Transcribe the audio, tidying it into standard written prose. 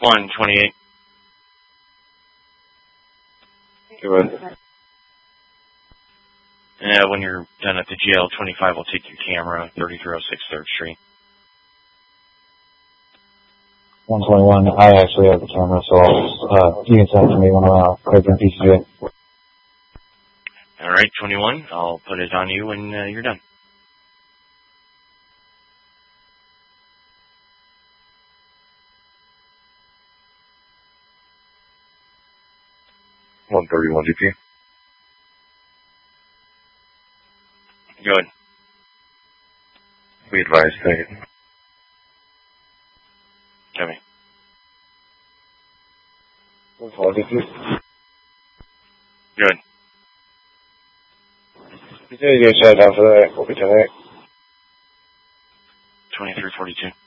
128. Good. When you're done at the jail, 25 will take your camera, 3306 3rd Street. 121, I actually have the camera, so you can send it to me when I'm right there in PCJ. All right, 21, I'll put it on you when you're done. $131 GP. Good. We advise take it. Copy. 142. Good. You guys shut down for that. We'll be tonight. 2342.